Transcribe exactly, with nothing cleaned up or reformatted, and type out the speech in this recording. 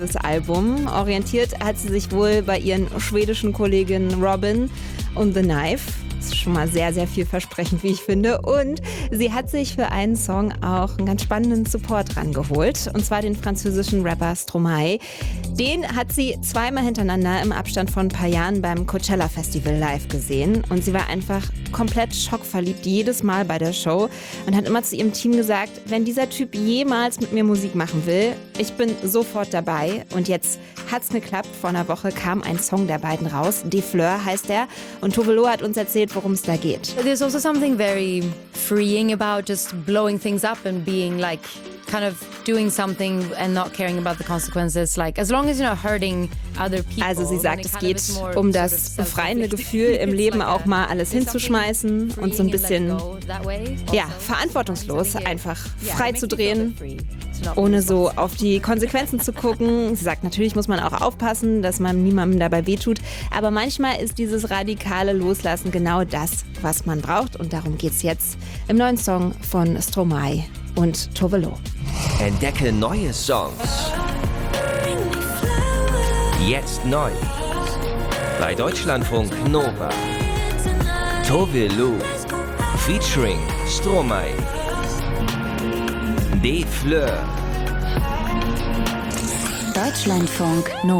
Das Album. Orientiert hat sie sich wohl bei ihren schwedischen Kolleginnen Robin und The Knife. Das ist schon mal sehr, sehr vielversprechend, wie ich finde. Und sie hat sich für einen Song auch einen ganz spannenden Support rangeholt. Und zwar den französischen Rapper Stromae. Den hat sie zweimal hintereinander im Abstand von ein paar Jahren beim Coachella Festival live gesehen. Und sie war einfach komplett schockverliebt jedes Mal bei der Show und hat immer zu ihrem Team gesagt, wenn dieser Typ jemals mit mir Musik machen will, ich bin sofort dabei. Und jetzt hat's geklappt. Vor einer Woche kam ein Song der beiden raus. Des Fleurs heißt er. Und Tove Lo hat uns erzählt, worum es da geht. There's also something very freeing about just blowing things up and being like kind of doing something and not caring about the consequences. Like as long as you're not hurting other people. Also sie sagt, es geht um das befreiende Gefühl im Leben auch mal alles hinzuschmeißen und so ein bisschen, ja, verantwortungslos einfach frei zu drehen, ohne so auf die Konsequenzen zu gucken. Sie sagt, natürlich muss man auch aufpassen, dass man niemandem dabei wehtut, aber manchmal ist dieses radikale Loslassen genau das, was man braucht, und darum geht's jetzt im neuen Song von Stromae und Tove Lo. Entdecke neue Songs. Jetzt neu. Bei Deutschlandfunk Nova. Tove Lo. Featuring Stromae. Des Fleurs. Deutschlandfunk Nova.